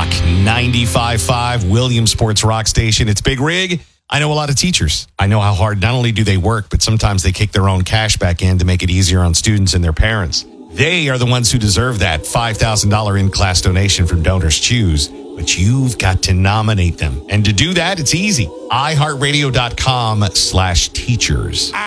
Rock 95.5, Williamsport's Rock Station. It's Big Rig. I know a lot of teachers. I know how hard not only do they work, but sometimes they kick their own cash back in to make it easier on students and their parents. They are the ones who deserve that $5,000 in-class donation from Donors Choose. But you've got to nominate them. And to do that, it's easy. iHeartRadio.com/teachers.